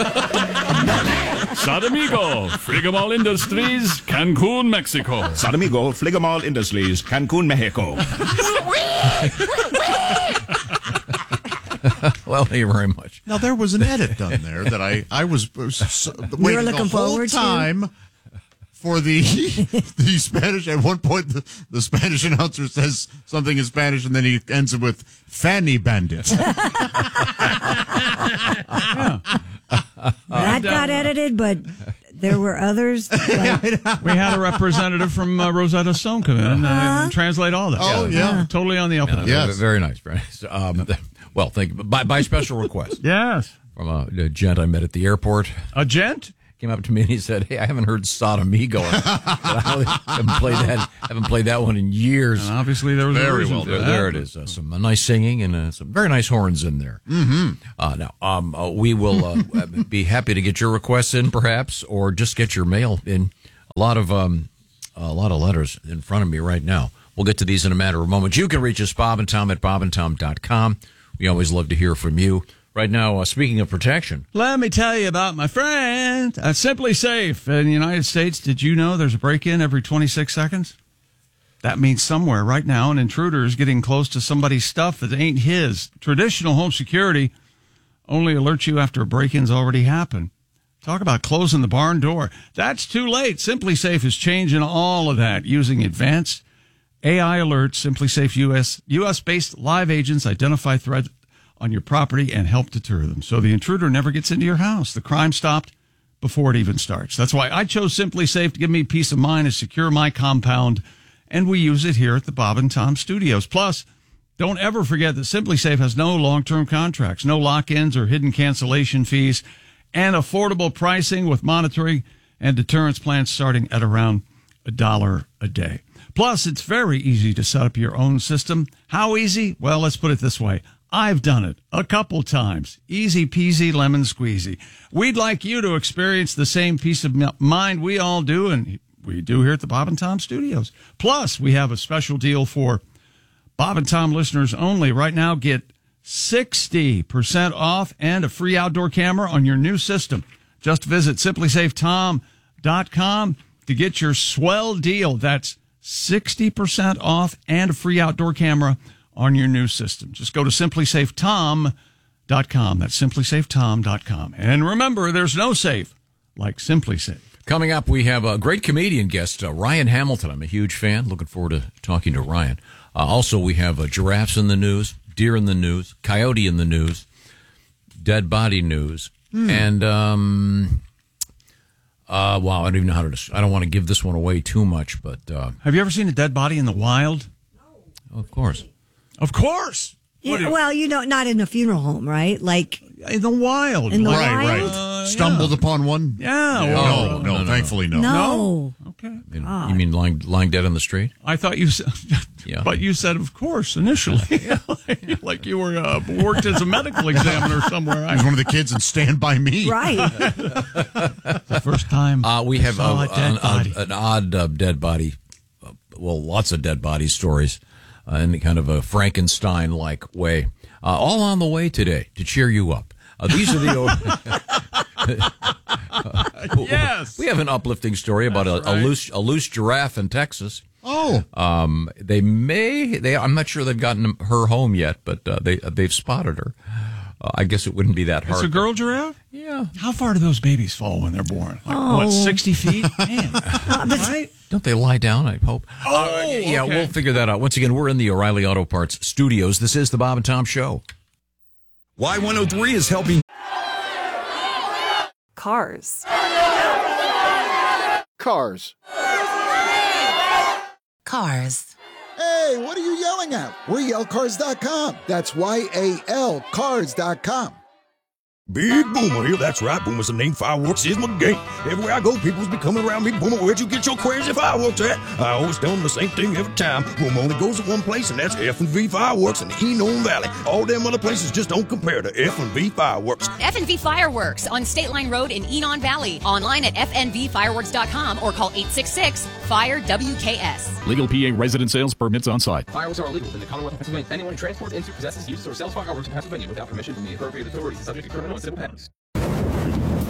Sadamigo, Frigamall Industries, Cancun, Mexico. Sadamigo, Frigamall Industries, Cancun, Mexico. Well, thank you very much. Now, there was an edit done there that I was waiting the whole time for the Spanish. At one point, the Spanish announcer says something in Spanish, and then he ends it with Fanny Bandit. That got edited, but there were others. We had a representative from Rosetta Stone come in and translate all that. Oh, yeah. Totally on the up and up. Yes. Very nice. Very nice. Well, thank you. By special request. Yes. From a gent I met at the airport. A gent? Came up to me and he said, "Hey, I haven't heard Sodomigo. I haven't played that one in years." And obviously, there was very a reason well. for that. There it is. Some nice singing and some very nice horns in there. Mm-hmm. Now, we will be happy to get your requests in, perhaps, or just get your mail in. A lot of letters in front of me right now. We'll get to these in a matter of moments. You can reach us, Bob and Tom, at bobandtom.com. We always love to hear from you. Right now, speaking of protection. Let me tell you about my friend at Simply Safe in the United States. Did you know there's a break-in every 26 seconds? That means somewhere right now an intruder is getting close to somebody's stuff that ain't his. Traditional home security only alerts you after a break-in's already happened. Talk about closing the barn door. That's too late. Simply Safe is changing all of that using advanced AI alerts. Simply Safe U.S.-based live agents identify threats on your property and help deter them. So the intruder never gets into your house. The crime stopped before it even starts. That's why I chose Simply Safe to give me peace of mind and secure my compound. And we use it here at the Bob and Tom Studios. Plus, don't ever forget that Simply Safe has no long-term contracts, no lock-ins or hidden cancellation fees, and affordable pricing with monitoring and deterrence plans starting at around $1 a day. Plus, it's very easy to set up your own system. How easy? Well, let's put it this way. I've done it a couple times. Easy peasy lemon squeezy. We'd like you to experience the same peace of mind we all do, and we do here at the Bob and Tom Studios. Plus, we have a special deal for Bob and Tom listeners only. Right now, get 60% off and a free outdoor camera on your new system. Just visit simplysafetom.com to get your swell deal. That's 60% off and a free outdoor camera on your new system. Just go to simplysafetom.com. That's simplysafetom.com. And remember, there's no safe like Simply Safe. Coming up, we have a great comedian guest, Ryan Hamilton. I'm a huge fan. Looking forward to talking to Ryan. Also, we have giraffes in the news, deer in the news, coyote in the news, dead body news, and wow, I don't even know how to. I don't want to give this one away too much, but have you ever seen a dead body in the wild? No. Of course. Of course. Yeah, well, not in a funeral home, right? Like in the wild. In the right, wild? Right. Stumbled upon one? Yeah. Well, no, thankfully no. No. Okay. You mean lying dead on the street? I thought you said, but you said, of course, initially. like you were worked as a medical examiner somewhere. I was one of the kids in Stand By Me. Right. The first time we have an odd dead body. Well, lots of dead body stories. In kind of a Frankenstein-like way. All on the way today to cheer you up. These are the... yes! We have an uplifting story about a loose giraffe in Texas. Oh. I'm not sure they've gotten her home yet, but they've spotted her. I guess it wouldn't be that hard. It's a girl giraffe? Yeah. How far do those babies fall when they're born? Like, 60 feet? Man. Right? Don't they lie down, I hope? Yeah, okay. We'll figure that out. Once again, we're in the O'Reilly Auto Parts studios. This is the Bob and Tom Show. Y103 is helping Cars. Cars. Cars. Hey, what are you yelling at? We're yellcars.com. That's YAL cars.com. Big Boomer here. That's right, Boomer. Some name fireworks is my game. Everywhere I go, people's be coming around me. Boomer, where'd you get your crazy fireworks at? I always tell them the same thing every time. Boomer only goes to one place, and that's F&V Fireworks in the Enon Valley. All them other places just don't compare to F&V Fireworks. F&V Fireworks on State Line Road in Enon Valley. Online at fnvfireworks.com or call 866-FIRE-WKS. Legal PA resident sales permits on site. Fireworks are illegal in the Commonwealth of Pennsylvania. Anyone who transports into, possesses, uses, or sells fireworks in Pennsylvania without permission from the appropriate authorities is subject to criminal and civil penalties.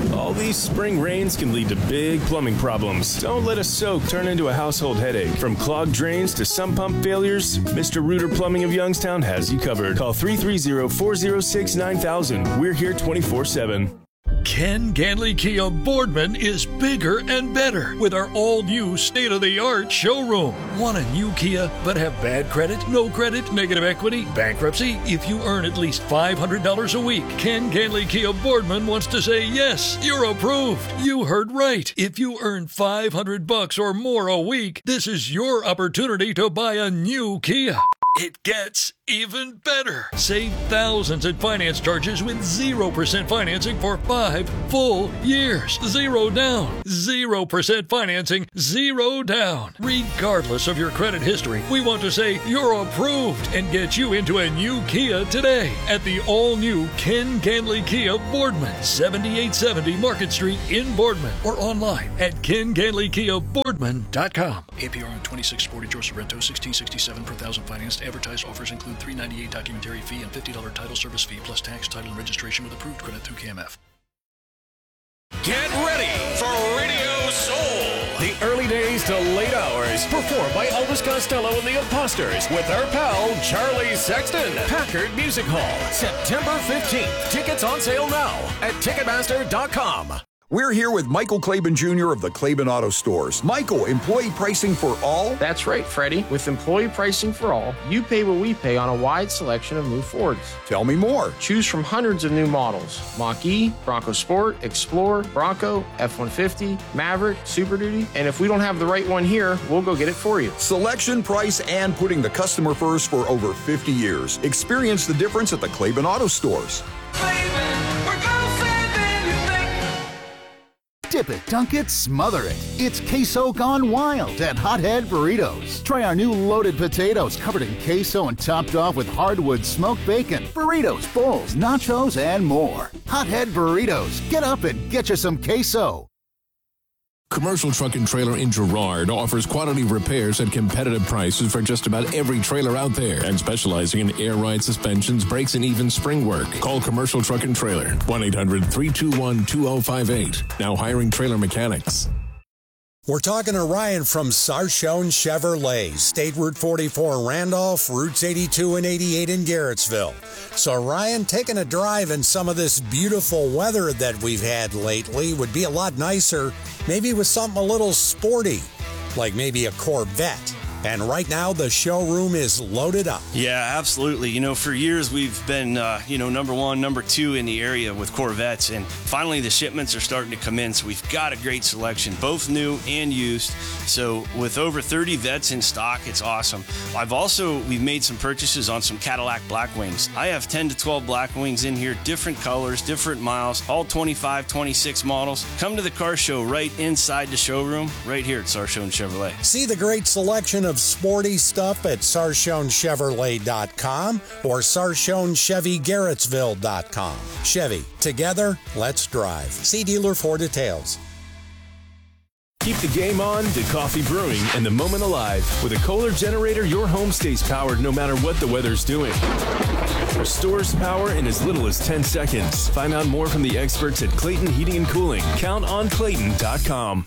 All these spring rains can lead to big plumbing problems. Don't let a soak turn into a household headache. From clogged drains to sump pump failures, Mr. Rooter Plumbing of Youngstown has you covered. Call 330-406-9000. We're here 24/7. Ken Ganley Kia Boardman is bigger and better with our all-new state-of-the-art showroom. Want a new Kia but have bad credit, no credit, negative equity, bankruptcy? If you earn at least $500 a week, Ken Ganley Kia Boardman wants to say yes, you're approved. You heard right. If you earn $500 or more a week, this is your opportunity to buy a new Kia. It gets even better. Save thousands in finance charges with 0% financing for 5 full years. 0 down. 0% financing, 0 down. Regardless of your credit history, we want to say you're approved and get you into a new Kia today at the all-new Ken Ganley Kia Boardman, 7870 Market Street in Boardman, or online at KenGanleyKiaBoardman.com. APR on 2640 George Sorrento, $16.67 per thousand financed. Advertised offers include $398 documentary fee and $50 title service fee plus tax, title, and registration with approved credit through KMF. Get ready for Radio Soul. The early days to late hours, performed by Elvis Costello and the Imposters with our pal Charlie Sexton. Packard Music Hall, September 15th. Tickets on sale now at Ticketmaster.com. We're here with Michael Claiborne Jr. of the Claiborne Auto Stores. Michael, employee pricing for all? That's right, Freddie. With employee pricing for all, you pay what we pay on a wide selection of new Fords. Tell me more. Choose from hundreds of new models. Mach-E, Bronco Sport, Explorer, Bronco, F-150, Maverick, Super Duty. And if we don't have the right one here, we'll go get it for you. Selection, price, and putting the customer first for over 50 years. Experience the difference at the Claiborne Auto Stores. Dip it, dunk it, smother it. It's queso gone wild at Hothead Burritos. Try our new loaded potatoes covered in queso and topped off with hardwood smoked bacon, burritos, bowls, nachos, and more. Hothead Burritos. Get up and get you some queso. Commercial Truck and Trailer in Girard offers quality repairs at competitive prices for just about every trailer out there, and specializing in air ride suspensions, brakes, and even spring work. Call Commercial Truck and Trailer, 1-800-321-2058. Now hiring trailer mechanics. We're talking to Ryan from Sarchone Chevrolet, State Route 44 Randolph, Routes 82 and 88 in Garrettsville. So Ryan, taking a drive in some of this beautiful weather that we've had lately would be a lot nicer, maybe with something a little sporty, like maybe a Corvette. And right now, the showroom is loaded up. Yeah, absolutely. You know, for years we've been, number one, number two in the area with Corvettes. And finally, the shipments are starting to come in. So we've got a great selection, both new and used. So with over 30 Vettes in stock, it's awesome. We've made some purchases on some Cadillac Blackwings. I have 10 to 12 Blackwings in here, different colors, different miles, all 25, 26 models. Come to the car show right inside the showroom, right here at Sarchone Chevrolet. See the great selection of sporty stuff at SarchoneChevrolet.com or SarchoneChevyGarrettsville.com. Chevy, together, let's drive. See dealer for details. Keep the game on to coffee brewing and the moment alive. With a Kohler generator, your home stays powered no matter what the weather's doing. Restores power in as little as 10 seconds. Find out more from the experts at Clayton Heating and Cooling. Count on Clayton.com.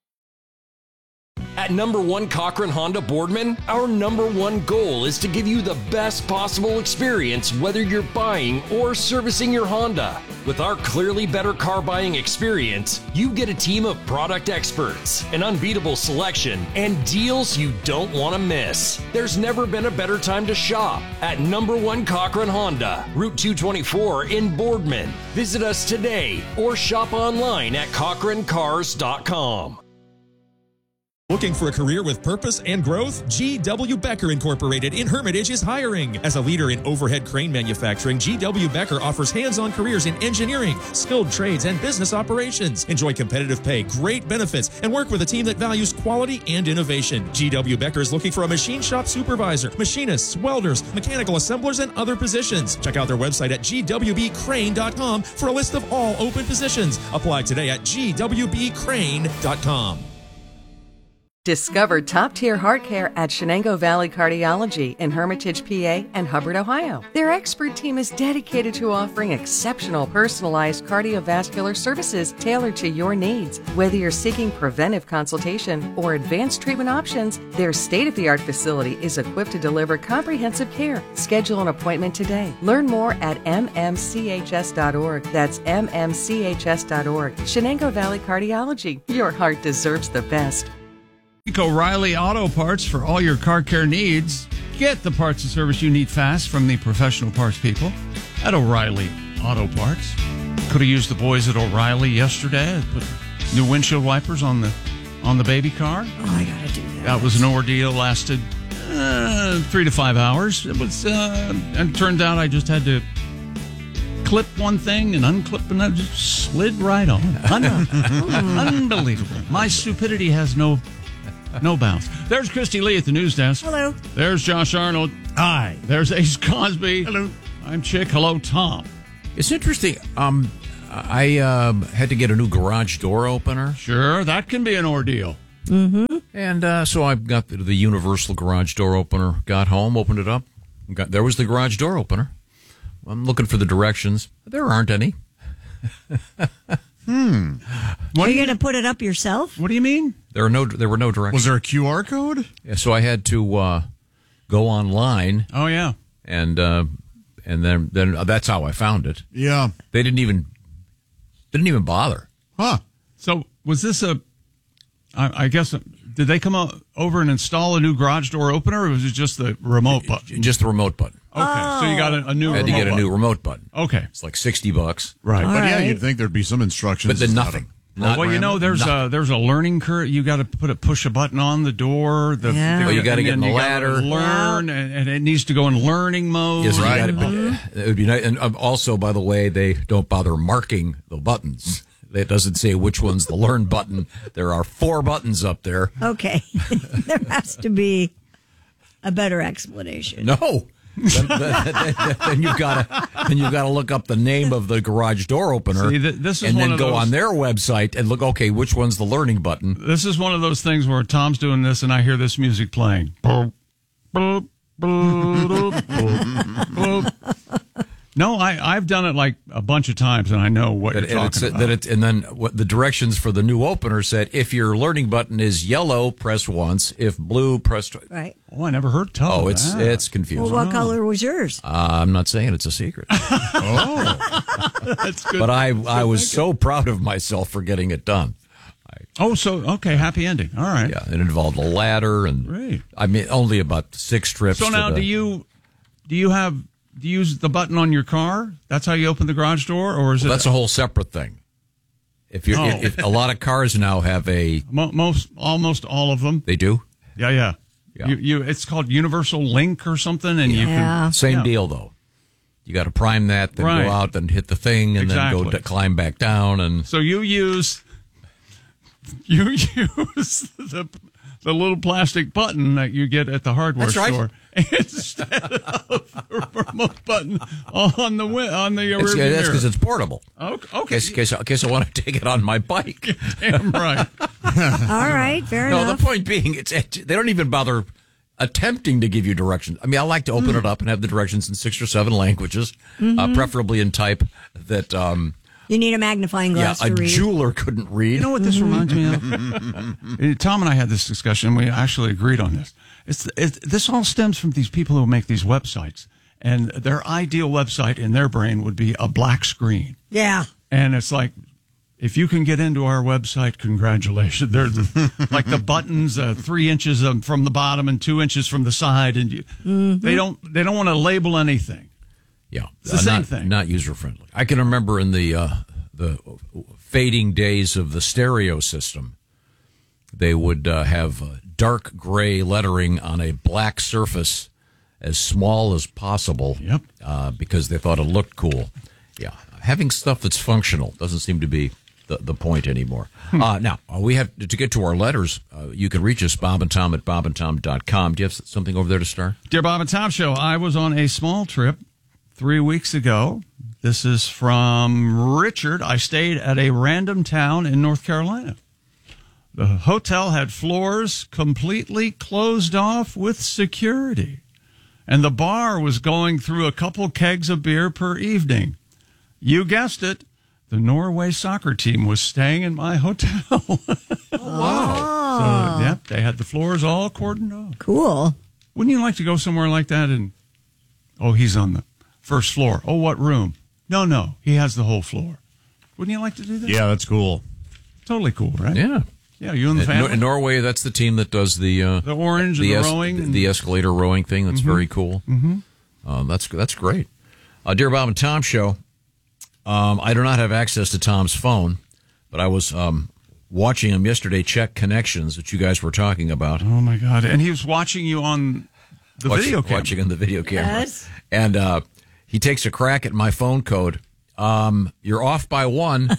At number one Cochran Honda Boardman, our number one goal is to give you the best possible experience whether you're buying or servicing your Honda. With our clearly better car buying experience, you get a team of product experts, an unbeatable selection, and deals you don't want to miss. There's never been a better time to shop at number one Cochran Honda, Route 224 in Boardman. Visit us today or shop online at CochranCars.com. Looking for a career with purpose and growth? G.W. Becker Incorporated in Hermitage is hiring. As a leader in overhead crane manufacturing, G.W. Becker offers hands-on careers in engineering, skilled trades, and business operations. Enjoy competitive pay, great benefits, and work with a team that values quality and innovation. G.W. Becker is looking for a machine shop supervisor, machinists, welders, mechanical assemblers, and other positions. Check out their website at gwbcrane.com for a list of all open positions. Apply today at gwbcrane.com. Discover top-tier heart care at Shenango Valley Cardiology in Hermitage, PA, and Hubbard, Ohio. Their expert team is dedicated to offering exceptional personalized cardiovascular services tailored to your needs. Whether you're seeking preventive consultation or advanced treatment options, their state-of-the-art facility is equipped to deliver comprehensive care. Schedule an appointment today. Learn more at mmchs.org. That's mmchs.org. Shenango Valley Cardiology. Your heart deserves the best. O'Reilly Auto Parts for all your car care needs. Get the parts and service you need fast from the professional parts people at O'Reilly Auto Parts. Could have used the boys at O'Reilly yesterday. Put new windshield wipers on the baby car. Oh, I gotta do that. That was an ordeal. Lasted 3 to 5 hours. It was, and it turned out I just had to clip one thing and unclip and that just slid right on. Unbelievable. My stupidity has no bounds. There's Christy Lee at the news desk. Hello. There's Josh Arnold. Hi. There's Ace Cosby. Hello. I'm Chick. Hello, Tom. It's interesting. I had to get a new garage door opener. Sure, that can be an ordeal. Mm-hmm. And so I got the universal garage door opener, got home, opened it up. There was the garage door opener. I'm looking for the directions. There aren't any. Are you going to put it up yourself? What do you mean? There were no directions. Was there a QR code? Yeah, so I had to go online. Oh yeah, and then that's how I found it. Yeah, they didn't even bother. Huh? So was this I guess did they come over and install a new garage door opener, or was it just the remote button? Just the remote button. Okay, so you got a new. I had to get a new remote button. Okay, it's like $60. Right, but yeah, you'd think there'd be some instructions. But then nothing. Well, you know, there's a learning curve. You got to push a button on the door. You got to get in the ladder, learn, and it needs to go in learning mode. Yes, right. It would be nice. And also, by the way, they don't bother marking the buttons. It doesn't say which one's the learn button. There are 4 buttons up there. Okay, there has to be a better explanation. No. then you've got to look up the name of the garage door opener. See, this is and one then of go those, on their website and look. Okay, which one's the learning button? This is one of those things where Tom's doing this, and I hear this music playing. Boop, boop, boop, boop, boop. No, I've done it like a bunch of times, and I know what you're talking about. And then what the directions for the new opener said: if your learning button is yellow, press once. If blue, press twice. Right. Oh, I never heard tell. Oh, it's confusing. Well, what color was yours? I'm not saying it's a secret. That's good. But I was so proud of myself for getting it done. Okay, happy ending. All right. Yeah, it involved a ladder, and right. I mean, only about 6 trips. So now, do you use the button on your car? That's how you open the garage door, or is it? That's a whole separate thing. If a lot of cars now have almost all of them. They do. Yeah. It's called Universal Link or something, and you can same deal though. You got to prime that, then go out and hit the thing, and then go climb back down. And so you use the little plastic button that you get at the hardware store instead of the remote button on the rear mirror. That's because it's portable. Okay. In case I want to take it on my bike. Damn right. All right, fair enough. No, the point being, they don't even bother attempting to give you directions. I mean, I like to open it up and have the directions in 6 or 7 languages, preferably in type that. You need a magnifying glass to read. A jeweler couldn't read. You know what this reminds me of? Tom and I had this discussion. We actually agreed on this. This all stems from these people who make these websites. And their ideal website in their brain would be a black screen. Yeah. And it's like, if you can get into our website, congratulations. They're like the buttons, 3 inches from the bottom and 2 inches from the side. And they don't want to label anything. Yeah, it's the same thing. Not user friendly. I can remember in the fading days of the stereo system, they would have dark gray lettering on a black surface, as small as possible. Yep. Because they thought it looked cool. Yeah, having stuff that's functional doesn't seem to be the point anymore. Now we have to get to our letters. You can reach us, Bob and Tom at bobandtom.com. Do you have something over there to start? Dear Bob and Tom Show, I was on a small trip 3 weeks ago. This is from Richard. I stayed at a random town in North Carolina. The hotel had floors completely closed off with security, and the bar was going through a couple kegs of beer per evening. You guessed it. The Norway soccer team was staying in my hotel. Wow. So, yep, they had the floors all cordoned off. Cool. Wouldn't you like to go somewhere like that? And he's on the first floor. Oh, what room? No, he has the whole floor. Wouldn't you like to do that? Yeah, that's cool. Totally cool, right? Yeah. Yeah, you and the family. In Norway, that's the team that does the orange and the rowing. The escalator rowing thing. That's very cool. Mm-hmm. That's great. Dear Bob and Tom show, I do not have access to Tom's phone, but I was watching him yesterday check connections that you guys were talking about. Oh, my God. And he was watching you on the video camera. Watching on the video camera. Yes. And he takes a crack at my phone code. You're off by 1.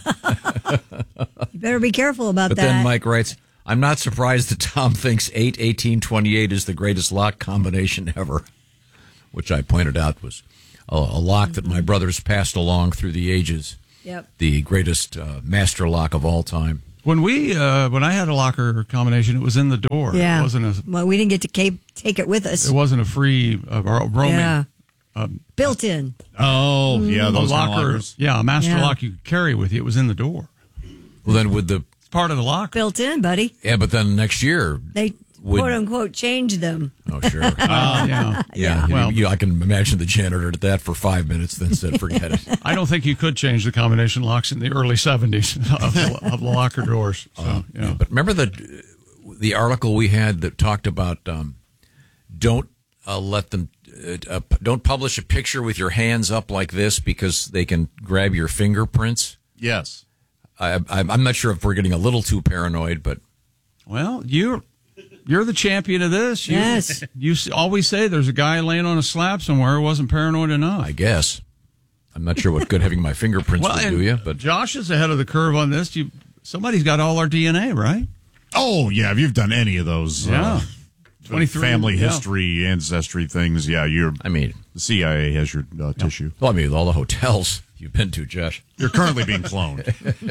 You better be careful about But that. then Mike writes, I'm not surprised that Tom thinks 8, 18, 28 is the greatest lock combination ever, which I pointed out was a lock that my brothers passed along through the ages. Yep. The greatest master lock of all time. When I had a locker combination, it was in the door. Yeah. It wasn't well, we didn't get to take it with us. It wasn't a free roaming. Yeah. Built in. Oh, yeah, those lockers. Yeah, a master lock you could carry with you. It was in the door. Well, then with the part of the lock built in, buddy. Yeah, but then next year they quote unquote changed them. Oh, sure. Yeah. Well, I can imagine the janitor did that for 5 minutes, then said, "Forget it." I don't think you could change the combination locks in the early 70s of the locker doors. So, yeah. But remember the article we had that talked about don't let them. Don't publish a picture with your hands up like this because they can grab your fingerprints. Yes. I'm not sure if we're getting a little too paranoid, but well, you're the champion of this. Yes. You always say there's a guy laying on a slab somewhere who wasn't paranoid enough. I guess. I'm not sure what good having my fingerprints would do you, but Josh is ahead of the curve on this. Somebody's got all our DNA, right? Oh, yeah. If you've done any of those. Yeah. 23 family history, ancestry things. Yeah, the CIA has your tissue. Well, I mean, with all the hotels you've been to, Josh. You're currently being cloned.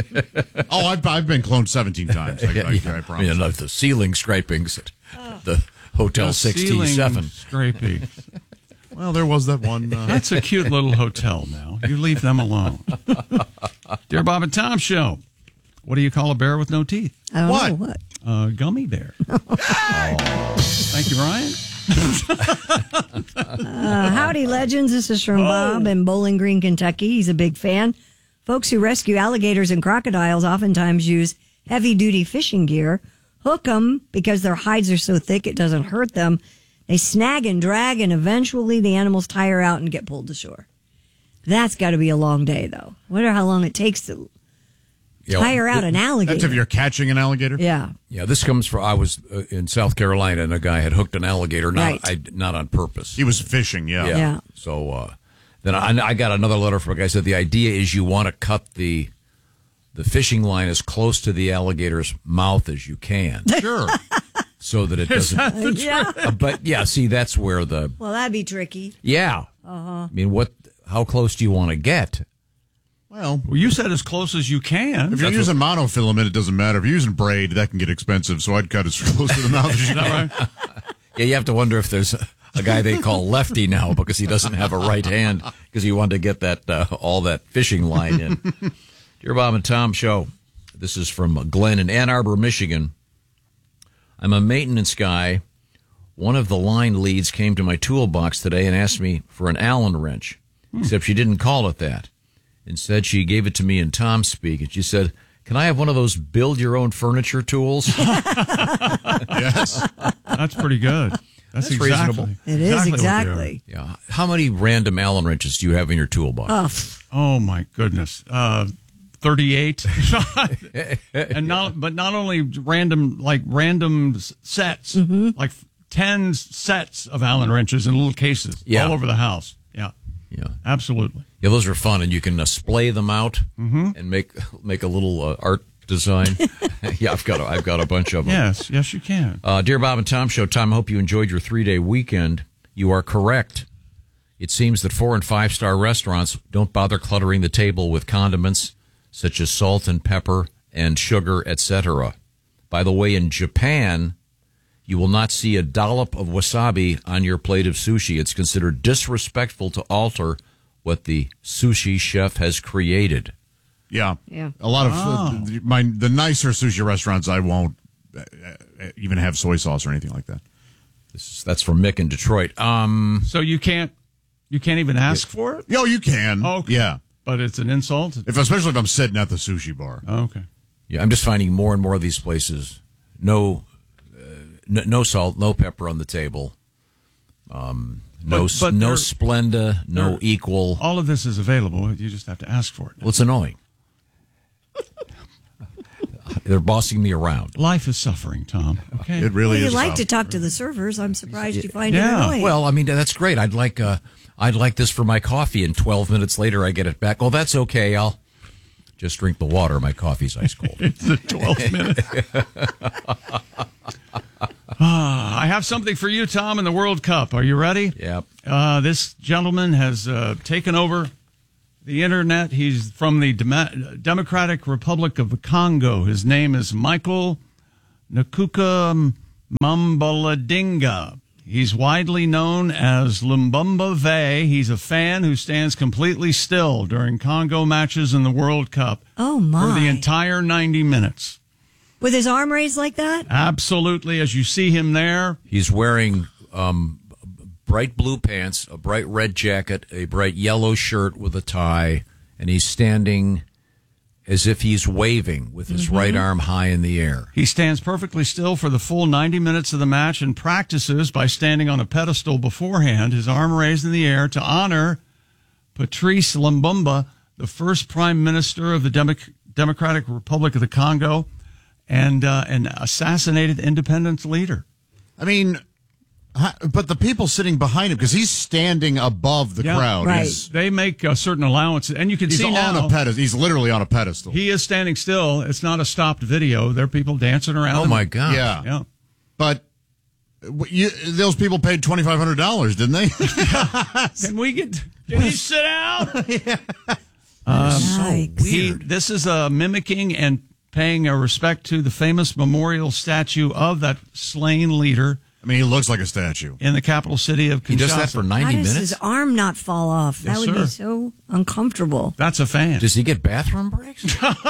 I've been cloned 17 times. I promise. I mean, the ceiling scrapings at the Hotel 67. Scraping. Well, there was that one. That's a cute little hotel now. You leave them alone. Dear Bob and Tom show. What do you call a bear with no teeth? I don't know what. Gummy bear. Thank you, Ryan. Howdy, legends. This is from Bob in Bowling Green, Kentucky. He's a big fan. Folks who rescue alligators and crocodiles oftentimes use heavy-duty fishing gear, hook them because their hides are so thick it doesn't hurt them. They snag and drag, and eventually the animals tire out and get pulled to shore. That's got to be a long day, though. Wonder how long it takes to tire out an alligator. That's if you're catching an alligator? Yeah. Yeah, this comes from, I was in South Carolina, and a guy had hooked an alligator, not on purpose. He was fishing, yeah. So then I got another letter from a guy who said the idea is you want to cut the fishing line as close to the alligator's mouth as you can. Sure. So that it doesn't. Yeah. But, yeah, see, that's where the... Well, that'd be tricky. Yeah. Uh-huh. I mean, how close do you want to get? Well, you said as close as you can. If you're using monofilament, it doesn't matter. If you're using braid, that can get expensive, so I'd cut as close to the mouth as you can. Right? Yeah, you have to wonder if there's a guy they call Lefty now because he doesn't have a right hand because he wanted to get that all that fishing line in. Dear Bob and Tom show, this is from Glenn in Ann Arbor, Michigan. I'm a maintenance guy. One of the line leads came to my toolbox today and asked me for an Allen wrench, except she didn't call it that. Instead, she gave it to me in Tom speak, and she said, "Can I have one of those build-your-own furniture tools?" Yes. That's pretty good. That's exactly, reasonable. It is, exactly. Yeah. How many random Allen wrenches do you have in your toolbox? Oh my goodness. 38. And not only random sets, like 10 sets of Allen wrenches in little cases all over the house. Yeah, absolutely. Yeah, those are fun, and you can splay them out and make a little art design. Yeah, I've got a bunch of them. Yes, you can. Dear Bob and Tom show, Tom, I hope you enjoyed your 3-day weekend. You are correct. It seems that 4- and 5-star restaurants don't bother cluttering the table with condiments such as salt and pepper and sugar, etc. By the way, in Japan, you will not see a dollop of wasabi on your plate of sushi. It's considered disrespectful to alter what the sushi chef has created. Yeah. Yeah. A lot of the nicer sushi restaurants, I won't even have soy sauce or anything like that. That's from Mick in Detroit. So you can't even ask for it? No, you can. Okay. Yeah. But it's an insult? Especially if I'm sitting at the sushi bar. Okay. Yeah, I'm just finding more and more of these places. No salt, no pepper on the table. No Splenda, no Equal. All of this is available. You just have to ask for it. Well, it's annoying. They're bossing me around. Life is suffering, Tom. Okay, it really you is. like to talk to the servers. I'm surprised you find it annoying. Well, I mean, that's great. I'd like this for my coffee, and 12 minutes later I get it back. Oh, that's okay. I'll just drink the water. My coffee's ice cold. It's the 12 minutes. I have something for you, Tom, in the World Cup. Are you ready? Yep. This gentleman has taken over the internet. He's from the Democratic Republic of the Congo. His name is Michael Nakuka Mambaladinga. He's widely known as Lumbumba Ve. He's a fan who stands completely still during Congo matches in the World Cup. Oh, my. For the entire 90 minutes. With his arm raised like that? Absolutely. As you see him there. He's wearing bright blue pants, a bright red jacket, a bright yellow shirt with a tie, and he's standing as if he's waving with his right arm high in the air. He stands perfectly still for the full 90 minutes of the match and practices by standing on a pedestal beforehand, his arm raised in the air to honor Patrice Lumumba, the first prime minister of the Democratic Republic of the Congo and an assassinated independence leader. I mean, but the people sitting behind him, because he's standing above the crowd. Right. They make certain allowances. And you can He's see now. on a pedestal. He's literally on a pedestal. He is standing still. It's not a stopped video. There are people dancing around. Oh, my God. Yeah. But those people paid $2,500, didn't they? Can you sit down? So weird. This is mimicking and paying a respect to the famous memorial statue of that slain leader. I mean, he looks like a statue. In the capital city of Kinshasa. He does that for 90 minutes? How does his arm not fall off? Yes, that would be so uncomfortable. That's a fan. Does he get bathroom breaks?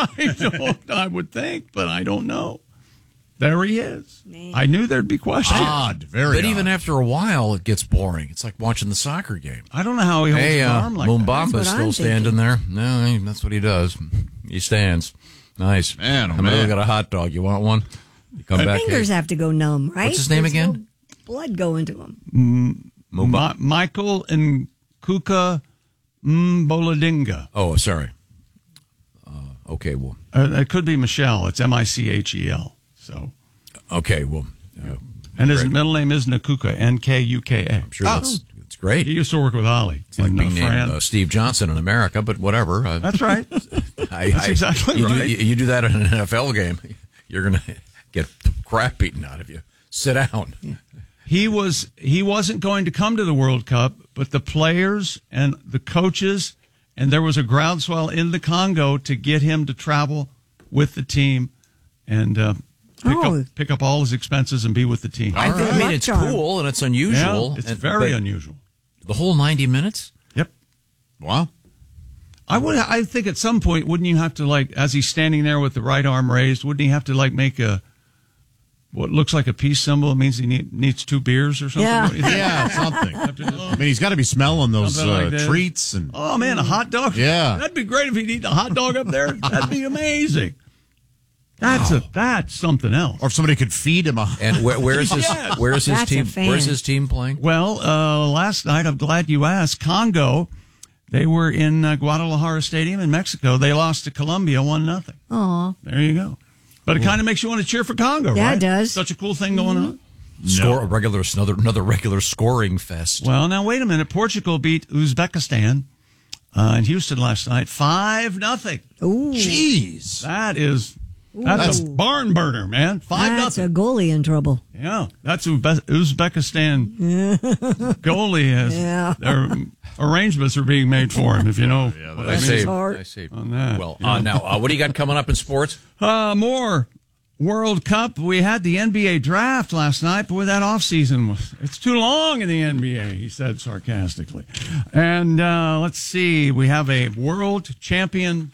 I would think, but I don't know. There he is. Man. I knew there'd be questions. Odd, very But odd. even after a while, it gets boring. It's like watching the soccer game. I don't know how he holds his arm like Mumbamba's still standing there. No, that's what he does. He stands. Nice. Man, I really got a hot dog. You want one? You come back. Fingers have to go numb, right? What's his name There's again? no blood going to him. Michael Nkuka Mboladinga. Oh, sorry. Okay, well. It could be Michelle. It's Michel. So. Okay, well. And his middle name is Nakuka, Nkuka. I'm sure that's great. He used to work with Ollie. It's like being named Steve Johnson in America, but whatever. That's right. That's exactly right. You do that in an NFL game, you're going to get the crap beaten out of you. Sit down. He wasn't going to come to the World Cup, but the players and the coaches, and there was a groundswell in the Congo to get him to travel with the team and pick up all his expenses and be with the team. I mean, it's cool and it's unusual. Yeah, it's very unusual. The whole 90 minutes? Yep. Wow. I think at some point, wouldn't you have to, like, as he's standing there with the right arm raised, wouldn't he have to, like, make what looks like a peace symbol? It means he needs 2 beers or something? Yeah, yeah, something. I mean, he's got to be smelling those like treats. And oh, man, a hot dog? Yeah. That'd be great if he'd eat a hot dog up there. That'd be amazing. That's something else. Or if somebody could feed him And where's his team? Where's his team playing? Well, last night, I'm glad you asked. Congo, they were in Guadalajara Stadium in Mexico. They lost to Colombia 1-0. Aw. There you go. But it kind of makes you want to cheer for Congo, right? Yeah, it does. Such a cool thing going on. Another regular scoring fest. Well, now wait a minute. Portugal beat Uzbekistan in Houston last night 5-0. Ooh. Jeez. That's a barn burner, man. 5-0. That's a goalie in trouble. Yeah, that's Uzbekistan goalie has. Yeah. Their arrangements are being made for him, if you know. I saved. On that. Well, now, what do you got coming up in sports? More World Cup. We had the NBA draft last night, but with that offseason, it's too long in the NBA, he said sarcastically. And let's see, we have a world champion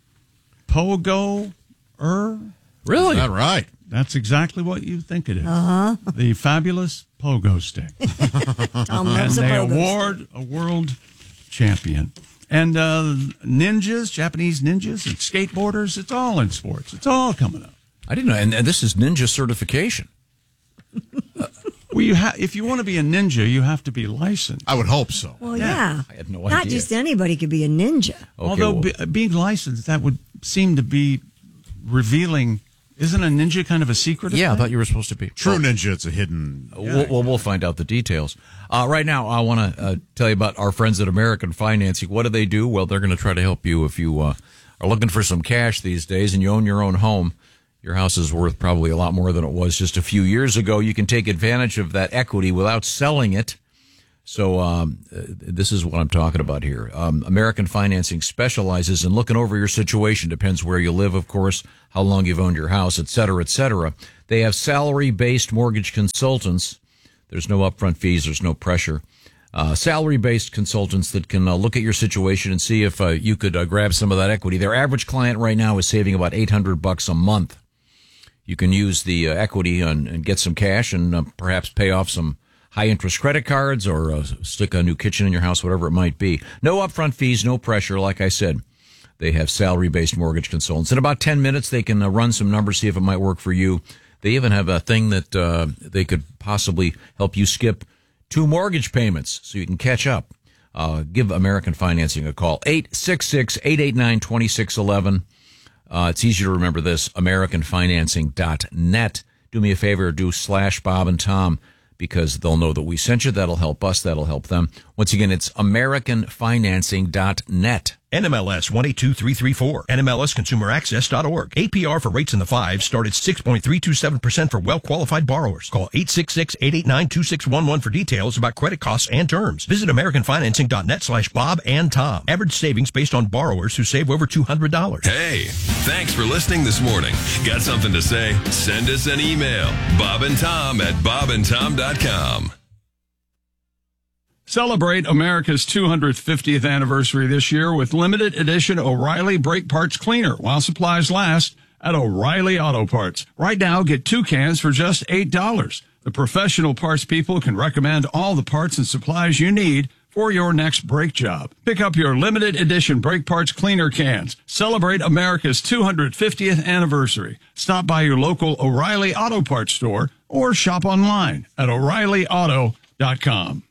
pogo-er. Really? Is that right? That's exactly what you think it is. Uh-huh. The fabulous pogo stick. And they award a world champion. And ninjas, Japanese ninjas, and skateboarders, it's all in sports. It's all coming up. I didn't know. And this is ninja certification. Well, if you want to be a ninja, you have to be licensed. I would hope so. Well, yeah. I had no Not idea. just anybody could be a ninja. Okay, Although being licensed, that would seem to be revealing. Isn't a ninja kind of a secret? Yeah, I thought you were supposed to be. True ninja, it's a hidden. We'll find out the details. Right now, I want to tell you about our friends at American Financing. What do? Well, they're going to try to help you if you are looking for some cash these days and you own your own home. Your house is worth probably a lot more than it was just a few years ago. You can take advantage of that equity without selling it. So this is what I'm talking about here. American Financing specializes in looking over your situation. Depends where you live, of course, how long you've owned your house, et cetera, et cetera. They have salary-based mortgage consultants. There's no upfront fees. There's no pressure. Salary-based consultants that can look at your situation and see if you could grab some of that equity. Their average client right now is saving about $800 a month. You can use the equity and get some cash and perhaps pay off some high-interest credit cards or stick a new kitchen in your house, whatever it might be. No upfront fees, no pressure. Like I said, they have salary-based mortgage consultants. In about 10 minutes, they can run some numbers, see if it might work for you. They even have a thing that they could possibly help you skip 2 mortgage payments so you can catch up. Give American Financing a call, 866-889-2611. It's easy to remember this, AmericanFinancing.net. Do me a favor, do /Bob and Tom, because they'll know that we sent you. That'll help us. That'll help them. Once again, it's AmericanFinancing.net. NMLS 182334. NMLSConsumerAccess.org. APR for rates in the 5s start at 6.327% for well-qualified borrowers. Call 866-889-2611 for details about credit costs and terms. Visit AmericanFinancing.net /Bob and Tom. Average savings based on borrowers who save over $200. Hey, thanks for listening this morning. Got something to say? Send us an email. BobandTom@BobandTom.com. Celebrate America's 250th anniversary this year with limited edition O'Reilly Brake Parts Cleaner while supplies last at O'Reilly Auto Parts. Right now, get 2 cans for just $8. The professional parts people can recommend all the parts and supplies you need for your next brake job. Pick up your limited edition Brake Parts Cleaner cans. Celebrate America's 250th anniversary. Stop by your local O'Reilly Auto Parts store or shop online at O'ReillyAuto.com.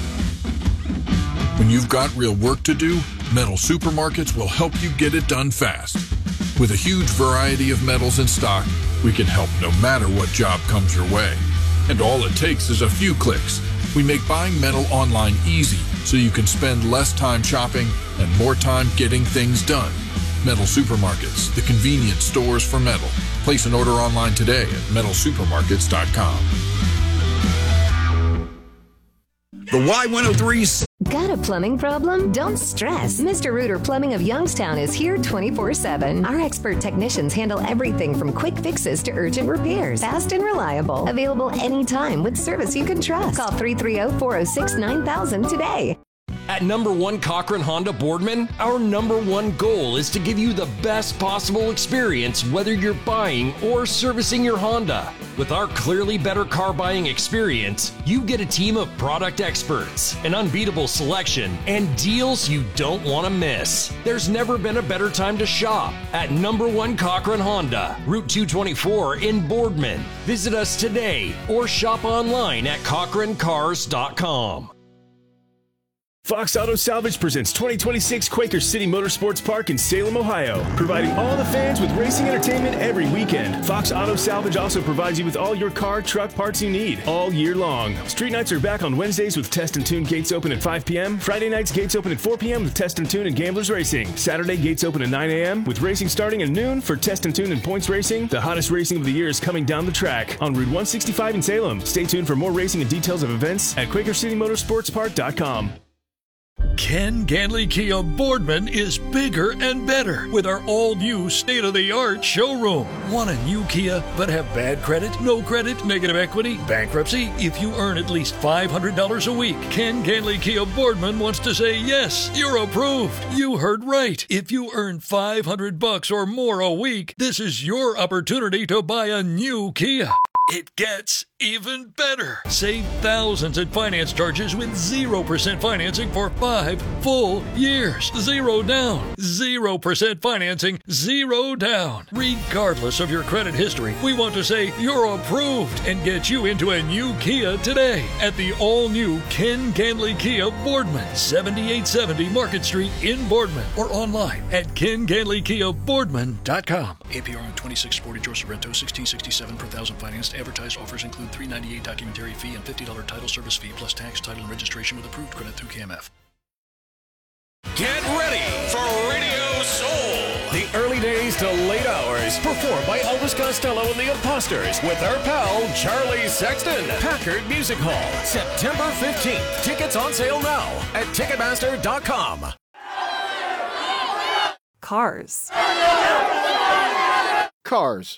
When you've got real work to do, Metal Supermarkets will help you get it done fast. With a huge variety of metals in stock, we can help no matter what job comes your way. And all it takes is a few clicks. We make buying metal online easy so you can spend less time shopping and more time getting things done. Metal Supermarkets, the convenient stores for metal. Place an order online today at metalsupermarkets.com. The Y103's. Got a plumbing problem? Don't stress. Mr. Rooter Plumbing of Youngstown is here 24/7. Our expert technicians handle everything from quick fixes to urgent repairs. Fast and reliable. Available anytime with service you can trust. Call 330-406-9000 today. At number 1 Cochran Honda Boardman, our number 1 goal is to give you the best possible experience whether you're buying or servicing your Honda. With our clearly better car buying experience, you get a team of product experts, an unbeatable selection, and deals you don't want to miss. There's never been a better time to shop at number 1 Cochran Honda, Route 224 in Boardman. Visit us today or shop online at CochranCars.com. Fox Auto Salvage presents 2026 Quaker City Motorsports Park in Salem, Ohio, providing all the fans with racing entertainment every weekend. Fox Auto Salvage also provides you with all your car, truck parts you need all year long. Street nights are back on Wednesdays with Test and Tune gates open at 5 p.m. Friday nights gates open at 4 p.m. with Test and Tune and Gamblers Racing. Saturday gates open at 9 a.m. with racing starting at noon for Test and Tune and Points Racing. The hottest racing of the year is coming down the track on Route 165 in Salem. Stay tuned for more racing and details of events at QuakerCityMotorsportsPark.com. Ken Ganley Kia Boardman is bigger and better with our all-new state-of-the-art showroom. Want a new Kia but have bad credit, no credit, negative equity, bankruptcy? If you earn at least $500 a week, Ken Ganley Kia Boardman wants to say yes, you're approved. You heard right. If you earn $500 or more a week, this is your opportunity to buy a new Kia. It gets even better. Save thousands in finance charges with 0% financing for 5 full years. 0 down. 0% financing. 0 down. Regardless of your credit history, we want to say you're approved and get you into a new Kia today at the all-new Ken Ganley Kia Boardman, 7870 Market Street in Boardman, or online at kenganleykiaboardman.com. APR on 2640 George Sorrento, 1667 per thousand financed. Advertised offers include $398 documentary fee and $50 title service fee plus tax, title, and registration with approved credit through KMF. Get ready for Radio Soul. The early days to late hours, performed by Elvis Costello and the Imposters with our pal Charlie Sexton. Packard Music Hall, September 15th. Tickets on sale now at Ticketmaster.com. Cars. Cars.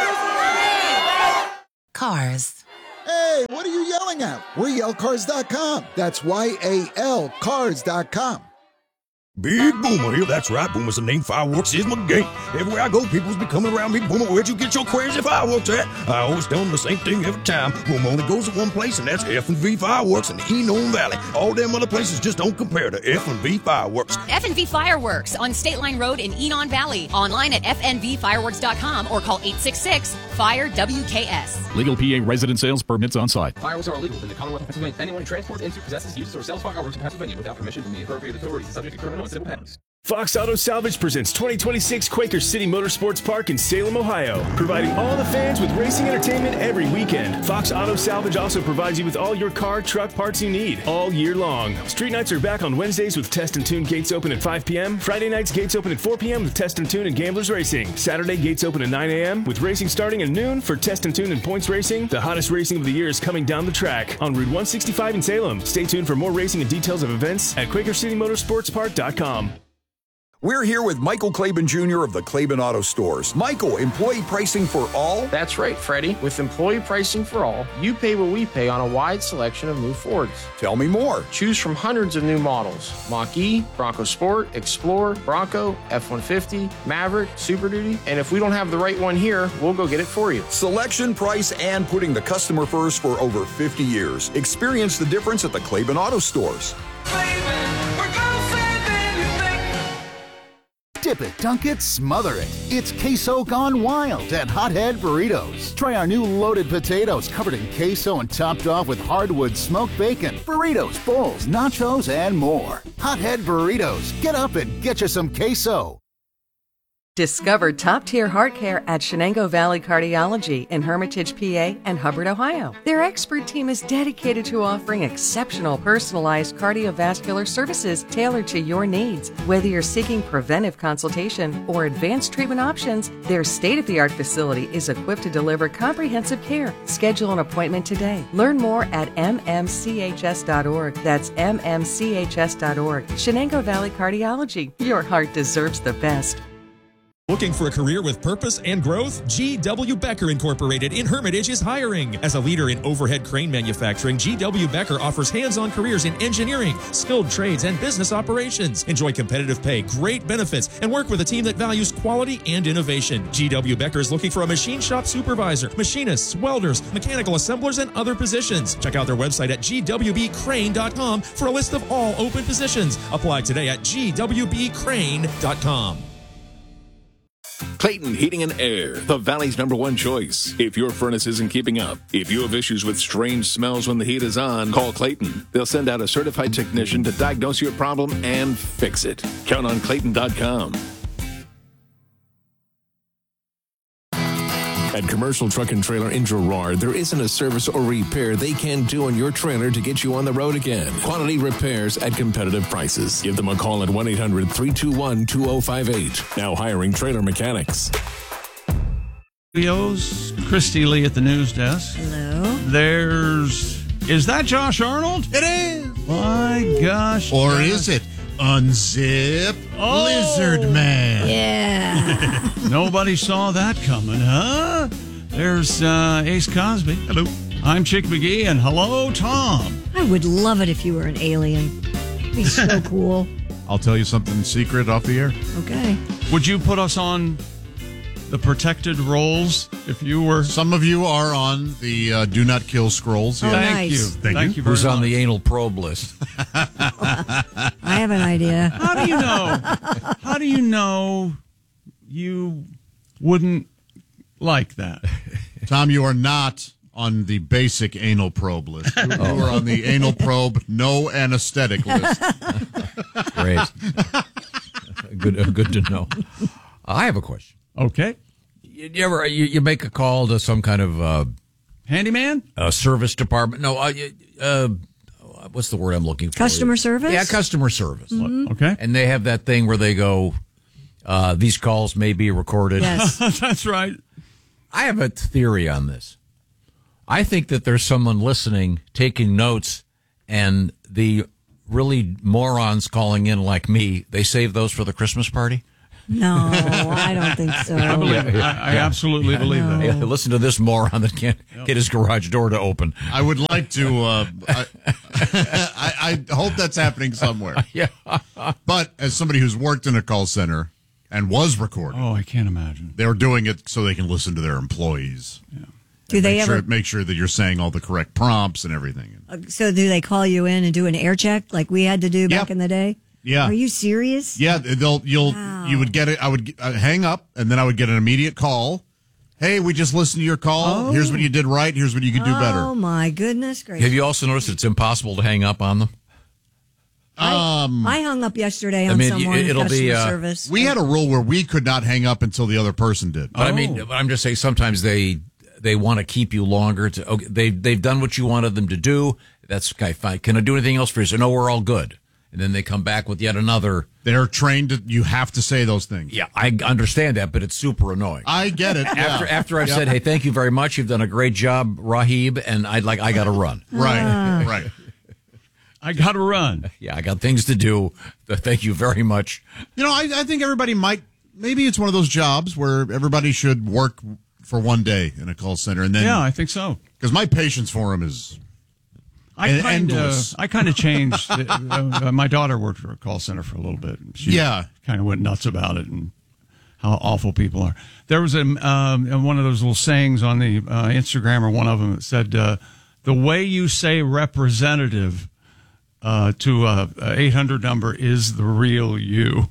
Cars. Hey, what are you yelling at? We're yellcars.com. That's YAL cars.com. Big Boomer here, that's right, Boomer's the name, fireworks is my game. Everywhere I go, people's be coming around me, Boomer, where'd you get your crazy fireworks at? I always tell them the same thing every time. Boomer only goes to one place, and that's F&V Fireworks in the Enon Valley. All them other places just don't compare to F&V Fireworks. F&V Fireworks on State Line Road in Enon Valley. Online at fnvfireworks.com or call 866-FIRE-WKS. Legal PA resident sales permits on site. Fireworks are illegal in the Commonwealth of Pennsylvania. Anyone who transports, into, possesses, uses, or sells fireworks in Pennsylvania without permission from the appropriate authorities is subject to criminal and civil penalties. Fox Auto Salvage presents 2026 Quaker City Motorsports Park in Salem, Ohio, providing all the fans with racing entertainment every weekend. Fox Auto Salvage also provides you with all your car, truck parts you need all year long. Street nights are back on Wednesdays with Test and Tune gates open at 5 p.m. Friday nights gates open at 4 p.m. with Test and Tune and Gamblers Racing. Saturday gates open at 9 a.m. with racing starting at noon for Test and Tune and Points Racing. The hottest racing of the year is coming down the track on Route 165 in Salem. Stay tuned for more racing and details of events at QuakerCityMotorsportsPark.com. We're here with Michael Claiborne Jr. of the Claiborne Auto Stores. Michael, employee pricing for all? That's right, Freddie. With employee pricing for all, you pay what we pay on a wide selection of new Fords. Tell me more. Choose from hundreds of new models: Mach-E, Bronco Sport, Explorer, Bronco, F-150, Maverick, Super Duty. And if we don't have the right one here, we'll go get it for you. Selection, price, and putting the customer first for over 50 years. Experience the difference at the Claiborne Auto Stores. Dip it, dunk it, smother it. It's queso gone wild at Hothead Burritos. Try our new loaded potatoes covered in queso and topped off with hardwood smoked bacon, burritos, bowls, nachos, and more. Hothead Burritos. Get up and get you some queso. Discover top-tier heart care at Shenango Valley Cardiology in Hermitage, PA and Hubbard, Ohio. Their expert team is dedicated to offering exceptional personalized cardiovascular services tailored to your needs. Whether you're seeking preventive consultation or advanced treatment options, their state-of-the-art facility is equipped to deliver comprehensive care. Schedule an appointment today. Learn more at mmchs.org. That's mmchs.org. Shenango Valley Cardiology. Your heart deserves the best. Looking for a career with purpose and growth? G.W. Becker Incorporated in Hermitage is hiring. As a leader in overhead crane manufacturing, G.W. Becker offers hands-on careers in engineering, skilled trades, and business operations. Enjoy competitive pay, great benefits, and work with a team that values quality and innovation. G.W. Becker is looking for a machine shop supervisor, machinists, welders, mechanical assemblers, and other positions. Check out their website at gwbcrane.com for a list of all open positions. Apply today at gwbcrane.com. Clayton Heating and Air, the Valley's #1 choice. If your furnace isn't keeping up, if you have issues with strange smells when the heat is on, call Clayton. They'll send out a certified technician to diagnose your problem and fix it. Count on Clayton.com. At Commercial Truck and Trailer in Girard, there isn't a service or repair they can do on your trailer to get you on the road again. Quality repairs at competitive prices. Give them a call at 1-800-321-2058. Now hiring trailer mechanics. Christy Lee at the news desk. Hello. Is that Josh Arnold? It is. My gosh. Or is it? Unzip Lizard Man. Yeah. Nobody saw that coming, huh? There's Ace Cosby. Hello. I'm Chick McGee, and hello, Tom. I would love it if you were an alien. It'd be so cool. I'll tell you something secret off the air. Okay. Would you put us on the protected rolls if you were? Some of you are on the do not kill scrolls. Oh, Thank nice. you. Thank you very Who's on much. the anal probe list? I have an idea. How do you know? How do you know you wouldn't like that? Tom, you are not on the basic anal probe list. You are on the anal probe no anesthetic list. Great. Good to know. I have a question. Okay. You ever you make a call to some kind of handyman, service department? No, what's the word I'm looking for? Customer service? Yeah, customer service. Mhm. Okay. And they have that thing where they go, these calls may be recorded. Yes. That's right. I have a theory on this. I think that there's someone listening, taking notes, and the really morons calling in like me, they save those for the Christmas party? No, I don't think so. I believe it. I absolutely believe that. Yeah, listen to this moron that can't get his garage door to open. I would like to. I hope that's happening somewhere. Yeah. But as somebody who's worked in a call center and was recording, I can't imagine. They're doing it so they can listen to their employees. Yeah. Do they ever make sure that you're saying all the correct prompts and everything? So do they call you in and do an air check like we had to do back in the day? Yeah. Are you serious? Yeah, you would get it. I would hang up, and then I would get an immediate call. Hey, we just listened to your call. Oh. Here's what you did right. Here's what you could do better. Oh my goodness gracious! Have you also noticed it's impossible to hang up on them? I hung up yesterday on someone in customer service. We had a rule where we could not hang up until the other person did. But I mean, I'm just saying sometimes they want to keep you longer. They've done what you wanted them to do. That's okay, fine. Can I do anything else for you? So no, we're all good. And then they come back with yet another. They're trained to, you have to say those things. Yeah, I understand that, but it's super annoying. I get it. After I've said, hey, thank you very much. You've done a great job, Rahib, and I got to run. Right. I got to run. Yeah, I got things to do. Thank you very much. You know, I think everybody maybe it's one of those jobs where everybody should work for one day in a call center. And then, yeah, I think so. Because my patience for him is endless. I kind of changed. My daughter worked for a call center for a little bit. She kind of went nuts about it and how awful people are. There was one of those little sayings on the Instagram, or one of them that said, the way you say representative to a 800 number is the real you.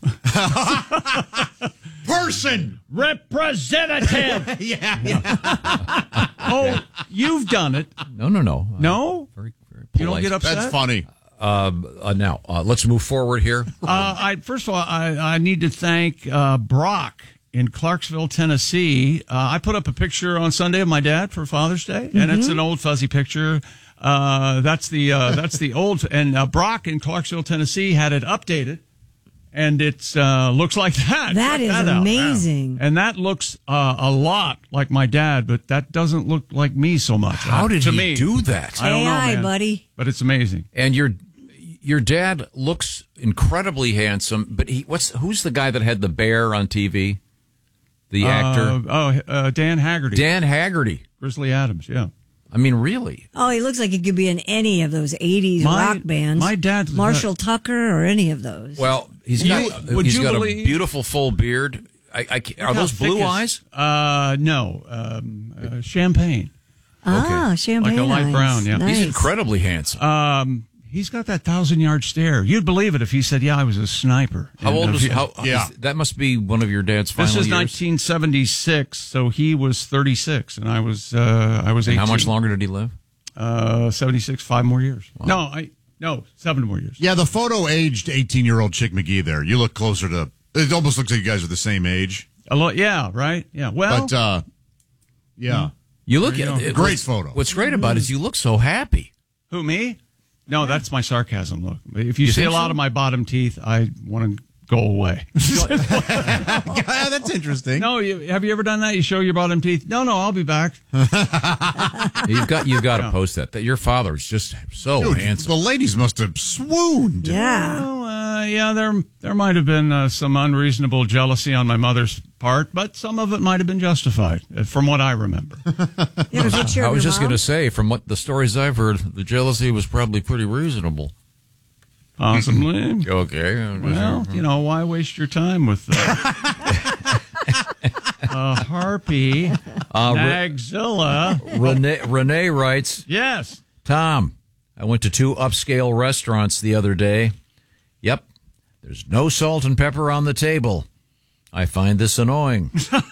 Person. Representative. Yeah. Oh, you've done it. No. No? Very, very polite. You don't get upset? That's funny. Now, let's move forward here. First of all, I need to thank Brock in Clarksville, Tennessee. I put up a picture on Sunday of my dad for Father's Day, and it's an old fuzzy picture. That's the old, and Brock in Clarksville, Tennessee had it updated, and it's looks like that. That is amazing. And that looks a lot like my dad, but that doesn't look like me so much. How did he do that? I don't know, AI, man. buddy. But it's amazing. And your dad looks incredibly handsome, but who's the guy that had the bear on TV? The actor? Dan Haggerty. Dan Haggerty. Grizzly Adams, yeah. I mean, really? Oh, he looks like he could be in any of those 80s rock bands. My dad... Marshall Tucker or any of those. Well, he's got a beautiful full beard. Are those blue eyes? No. Champagne. Champagne like a light eyes. brown, yeah. Nice. He's incredibly handsome. He's got that 1,000-yard stare. You'd believe it if he said, "Yeah, I was a sniper." How old was he? That must be one of your dad's final years. This is 1976, so he was 36, and I was 18. How much longer did he live? 76, 5 more years. Wow. No, 7 more years. Yeah, the photo aged 18-year-old Chick McGee there. You look closer to... It almost looks like you guys are the same age. A lot, yeah, right? Yeah, well... But, yeah. You look great photo. What's great about it is you look so happy. Who, me? No, that's my sarcasm look. If you see a lot of my bottom teeth, I want to go away. Yeah, that's interesting. No, have you ever done that? You show your bottom teeth? No, I'll be back. You've got to post that. That your father is just so handsome. The ladies must have swooned. Yeah. Well, there might have been some unreasonable jealousy on my mother's part, but some of it might have been justified, from what I remember. I was just going to say, from what the stories I've heard, the jealousy was probably pretty reasonable. Possibly. Okay. Well, why waste your time with Harpy, Nagzilla? Renee writes, yes. Tom, I went to 2 upscale restaurants the other day. Yep, there's no salt and pepper on the table. I find this annoying.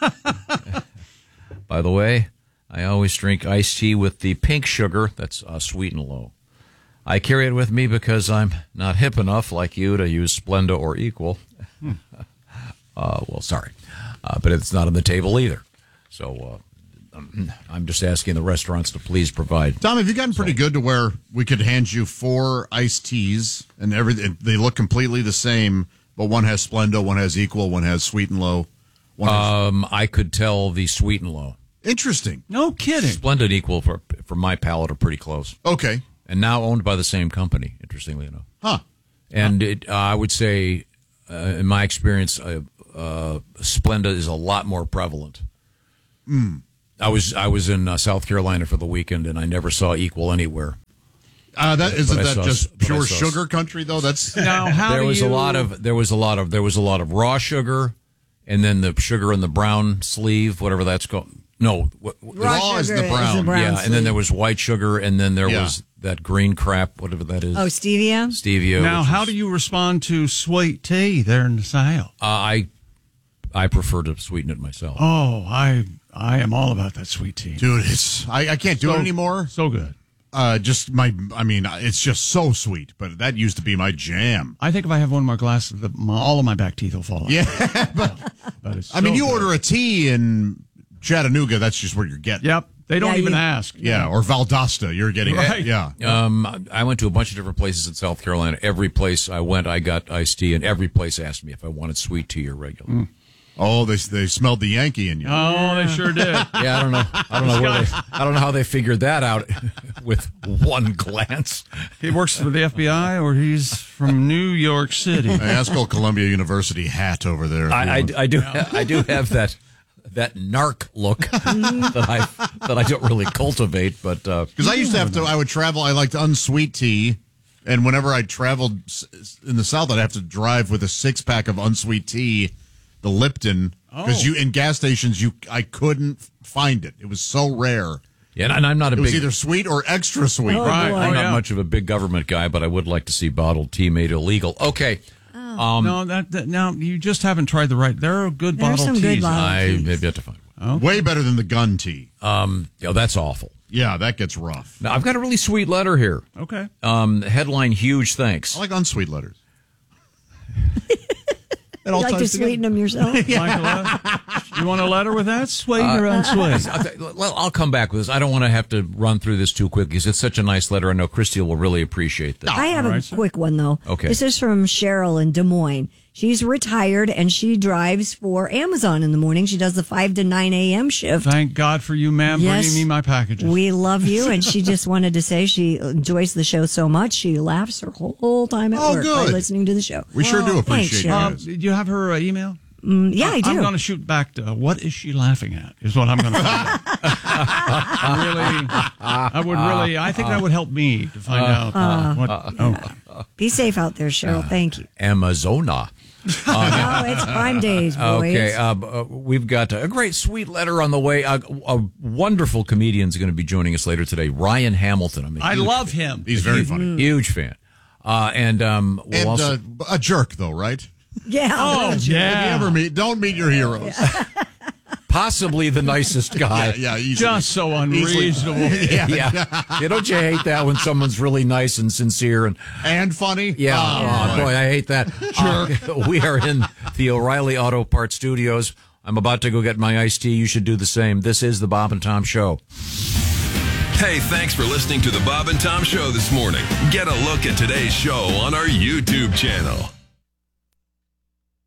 By the way, I always drink iced tea with the pink sugar. That's sweet and low. I carry it with me because I'm not hip enough like you to use Splenda or Equal. Sorry. But it's not on the table either. So I'm just asking the restaurants to please provide. Tom, have you gotten pretty good to where we could hand you 4 iced teas and they look completely the same, but one has Splenda, one has Equal, one has sweet and low? I could tell the sweet and low. Interesting. No kidding. Splenda and Equal, for my palate, are pretty close. Okay. And now owned by the same company, interestingly enough. Huh. And I would say, in my experience, Splenda is a lot more prevalent. I was in South Carolina for the weekend, and I never saw Equal anywhere. Isn't that just pure sugar country though? That's now there was a lot of raw sugar, and then the sugar in the brown sleeve, whatever that's called. No, raw is the brown. Yeah, and then there was white sugar, and then there was that green crap, whatever that is. Oh, stevia. Stevia. Now, how do you respond to sweet tea there in the South? I prefer to sweeten it myself. Oh, I am all about that sweet tea, dude. I can't do it anymore. So good. It's just so sweet, but that used to be my jam. I think if I have one more glass, all of my back teeth will fall out. Yeah, but it's you order a tea in Chattanooga, that's just where you're getting. Yep. They don't even ask. Yeah, or Valdosta, you're getting right. it. Yeah. I went to a bunch of different places in South Carolina. Every place I went, I got iced tea, and every place asked me if I wanted sweet tea or regular. Oh, they smelled the Yankee in you. Oh, they sure did. Yeah, I don't know how they figured that out with one glance. He works for the FBI, or he's from New York City. I ask old Columbia University hat over there. I do have that narc look that I don't really cultivate, but because I used to have to, I would travel. I liked unsweet tea, and whenever I traveled in the South, I'd have to drive with a 6-pack of unsweet tea, the Lipton, because in gas stations I couldn't find it. It was so rare. Yeah, and I'm not it was either sweet or extra sweet. I'm not much of a big government guy, but I would like to see bottled tea made illegal. Okay. No, you just haven't tried the right. There are good bottled teas. I've yet to find one. Way better than the gun tea. That's awful. Yeah, that gets rough. Now, I've got a really sweet letter here. Okay. Headline, huge thanks. I like unsweet letters. You like to sweeten them yourself? You want a letter with that? Sweet or unsweet? Well, I'll come back with this. I don't want to have to run through this too quickly because it's such a nice letter. I know Christy will really appreciate this. I have a quick one, though. Okay. This is from Cheryl in Des Moines. She's retired, and she drives for Amazon in the morning. She does the 5 to 9 a.m. shift. Thank God for you, ma'am, bringing me my packages. We love you, and she just wanted to say she enjoys the show so much. She laughs her whole time at work by listening to the show. We sure do appreciate it. Do you have her email? Yeah, I do. I'm going to shoot back to what is she laughing at is what I'm going to find out. I think that would help me to find out. Be safe out there, Cheryl. Thank you. Amazona. It's Prime Days, boys. Okay, we've got a great, sweet letter on the way. A wonderful comedian is going to be joining us later today, Ryan Hamilton. I love him. He's very funny. Huge fan. We'll also a jerk, though, right? Yeah. Oh, If you ever don't meet your heroes. Possibly the nicest guy. Yeah, easily. Just so unreasonable. Yeah. Don't you hate that when someone's really nice and sincere and funny? Yeah. Oh, boy, I hate that. Jerk. We are in the O'Reilly Auto Parts Studios. I'm about to go get my iced tea. You should do the same. This is the Bob and Tom Show. Hey, thanks for listening to the Bob and Tom Show this morning. Get a look at today's show on our YouTube channel.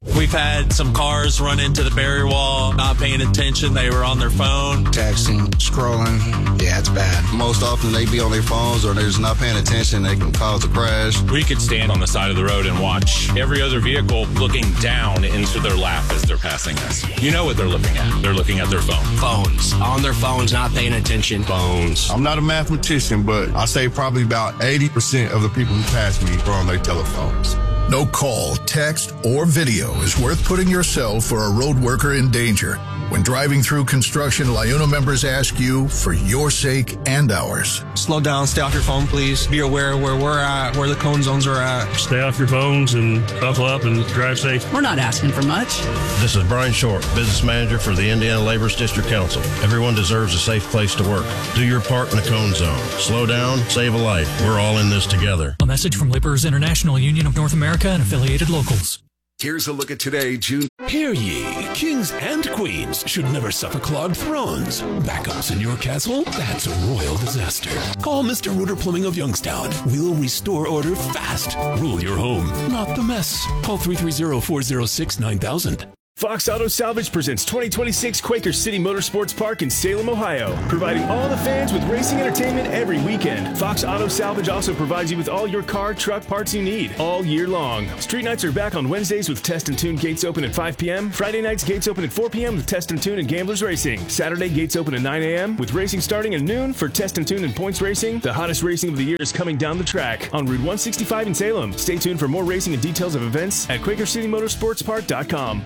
We've had some cars run into the barrier wall, not paying attention. They were on their phone. Texting, scrolling. Yeah, it's bad. Most often they be on their phones or they're just not paying attention. They can cause a crash. We could stand on the side of the road and watch every other vehicle looking down into their lap as they're passing us. You know what they're looking at. They're looking at their phone. Phones. On their phones, not paying attention. Phones. I'm not a mathematician, but I say probably about 80% of the people who pass me are on their telephones. No call, text, or video is worth putting yourself or a road worker in danger. When driving through construction, LIUNA members ask you for your sake and ours. Slow down, stay off your phone, please. Be aware where we're at, where the cone zones are at. Stay off your phones and buckle up and drive safe. We're not asking for much. This is Brian Short, Business Manager for the Indiana Laborers District Council. Everyone deserves a safe place to work. Do your part in the cone zone. Slow down, save a life. We're all in this together. A message from Laborers International Union of North America and affiliated locals. Here's a look at today, June. Hear ye, kings and queens should never suffer clogged thrones. Backups in your castle? That's a royal disaster. Call Mr. Rooter Plumbing of Youngstown. We'll restore order fast. Rule your home, not the mess. Call 330-406-9000. Fox Auto Salvage presents 2026 Quaker City Motorsports Park in Salem, Ohio, providing all the fans with racing entertainment every weekend. Fox Auto Salvage also provides you with all your car, truck parts you need all year long. Street nights are back on Wednesdays with Test and Tune gates open at 5 p.m. Friday nights gates open at 4 p.m. with Test and Tune and Gamblers Racing. Saturday gates open at 9 a.m. with racing starting at noon for Test and Tune and Points Racing. The hottest racing of the year is coming down the track on Route 165 in Salem. Stay tuned for more racing and details of events at QuakerCityMotorsportsPark.com.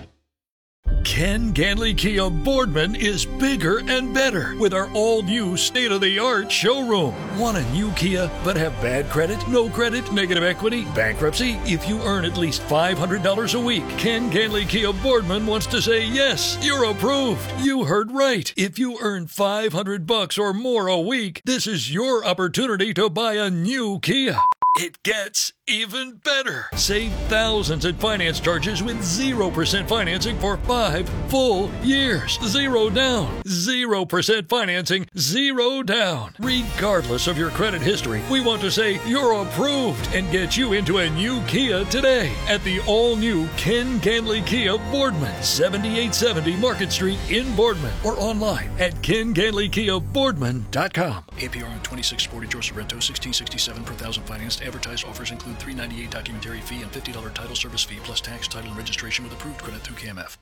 Ken Ganley Kia Boardman is bigger and better with our all-new state-of-the-art showroom. Want a new Kia but have bad credit, no credit, negative equity, bankruptcy? If you earn at least $500 a week, Ken Ganley Kia Boardman wants to say yes, you're approved. You heard right. If you earn $500 or more a week, this is your opportunity to buy a new Kia. It gets even better. Save thousands in finance charges with 0% financing for 5 full years. 0 down. 0% financing. 0 down. Regardless of your credit history, we want to say you're approved and get you into a new Kia today at the all-new Ken Ganley Kia Boardman, 7870 Market Street in Boardman, or online at KenGanleyKiaBoardman.com. APR on 2640 George Sorrento, 1667 per thousand financed. Advertised offers include $398 documentary fee and $50 title service fee plus tax, title, and registration with approved credit through KMF.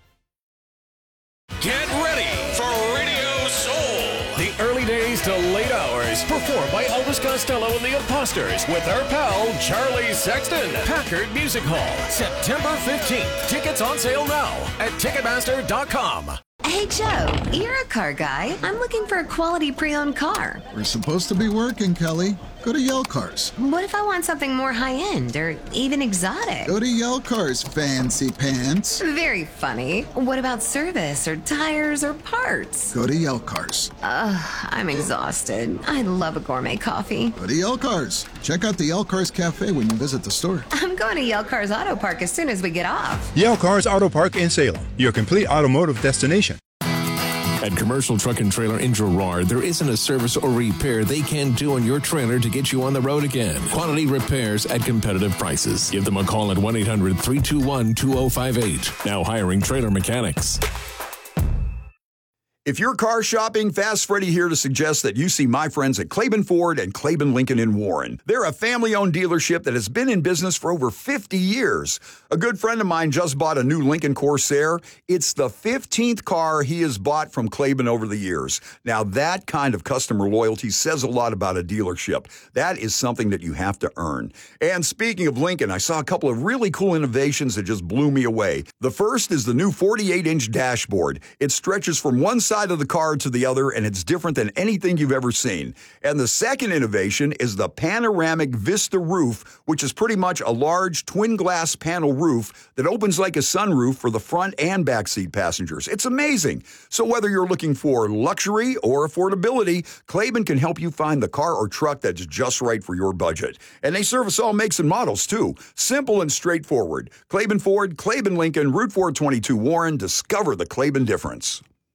Get ready for Radio Soul. The early days to late hours, performed by Elvis Costello and the Imposters with our pal Charlie Sexton. Packard Music Hall, September 15th. Tickets on sale now at Ticketmaster.com. Hey, Joe, you're a car guy. I'm looking for a quality pre-owned car. We're supposed to be working, Kelly. Go to Yell Cars. What if I want something more high-end or even exotic? Go to Yell Cars, fancy pants. Very funny. What about service or tires or parts? Go to Yell Cars. I'm exhausted. I love a gourmet coffee. Go to Yell Cars. Check out the Yell Cars Cafe when you visit the store. I'm going to Yell Cars Auto Park as soon as we get off. Yell Cars Auto Park in Salem, your complete automotive destination. At Commercial Truck and Trailer in Girard, there isn't a service or repair they can't do on your trailer to get you on the road again. Quality repairs at competitive prices. Give them a call at 1-800-321-2058. Now hiring trailer mechanics. If you're car shopping, Fast Freddy here to suggest that you see my friends at Claiborne Ford and Claiborne Lincoln in Warren. They're a family-owned dealership that has been in business for over 50 years. A good friend of mine just bought a new Lincoln Corsair. It's the 15th car he has bought from Claiborne over the years. Now, that kind of customer loyalty says a lot about a dealership. That is something that you have to earn. And speaking of Lincoln, I saw a couple of really cool innovations that just blew me away. The first is the new 48-inch dashboard. It stretches from one side of the car to the other, and it's different than anything you've ever seen. And the second innovation is the panoramic Vista roof, which is pretty much a large twin glass panel roof that opens like a sunroof for the front and back seat passengers. It's amazing. So whether you're looking for luxury or affordability, Claiborne can help you find the car or truck that's just right for your budget. And they service all makes and models too. Simple and straightforward. Claiborne Ford, Claiborne Lincoln, Route 422 Warren. Discover the Claiborne difference.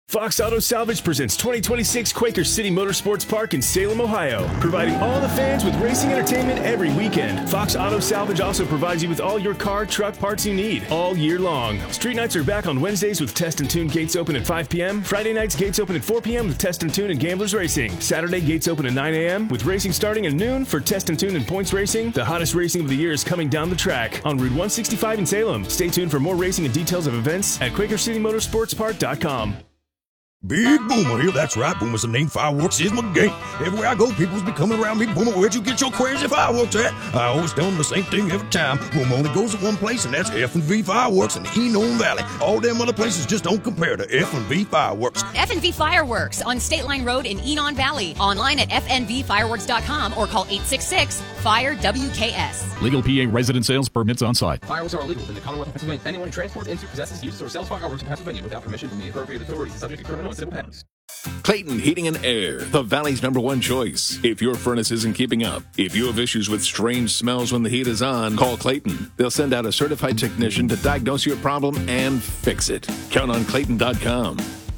Fox Auto Salvage presents 2026 Quaker City Motorsports Park in Salem, Ohio, providing all the fans with racing entertainment every weekend. Fox Auto Salvage also provides you with all your car, truck parts you need all year long. Street nights are back on Wednesdays with Test and Tune gates open at 5 p.m. Friday nights gates open at 4 p.m. with Test and Tune and Gamblers Racing. Saturday gates open at 9 a.m. with racing starting at noon for Test and Tune and Points Racing. The hottest racing of the year is coming down the track on Route 165 in Salem. Stay tuned for more racing and details of events at QuakerCityMotorsportsPark.com. Big Boomer here, that's right, Boomer's the name, fireworks is my game. Everywhere I go, people's be coming around me, Boomer, where'd you get your crazy fireworks at? I always tell them the same thing every time. Boomer only goes to one place, and that's F&V Fireworks in the Enon Valley. All them other places just don't compare to F&V Fireworks. F&V Fireworks on State Line Road in Enon Valley. Online at fnvfireworks.com or call 866-FIRE-WKS. Legal PA resident sales permits on site. Fireworks are illegal in the Commonwealth of Pennsylvania. Anyone who transports, into, possesses, uses, or sells fireworks in Pennsylvania without permission from the appropriate authorities is subject to criminal and civil penalties. Clayton Heating and Air, the Valley's #1 choice. If your furnace isn't keeping up, if you have issues with strange smells when the heat is on, call Clayton. They'll send out a certified technician to diagnose your problem and fix it. Count on Clayton.com.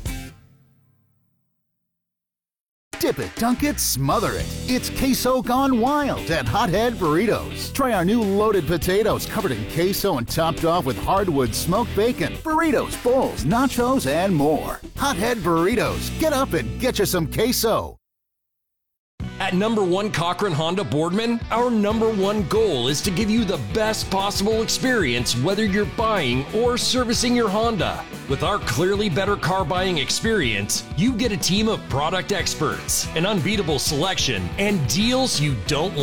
Dip it, dunk it, smother it. It's queso gone wild at Hothead Burritos. Try our new loaded potatoes covered in queso and topped off with hardwood smoked bacon, burritos, bowls, nachos, and more. Hothead Burritos. Get up and get you some queso. At #1 Cochran Honda Boardman, our #1 goal is to give you the best possible experience whether you're buying or servicing your Honda. With our clearly better car buying experience, you get a team of product experts, an unbeatable selection, and deals you don't want.